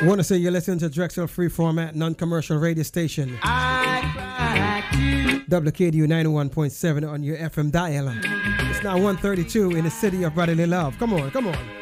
Want to say you're listening to Drexel Free Format Non-Commercial Radio Station. WKDU 91.7 on your FM dial. It's now 1:32 in the city of brotherly love. Come on, come on.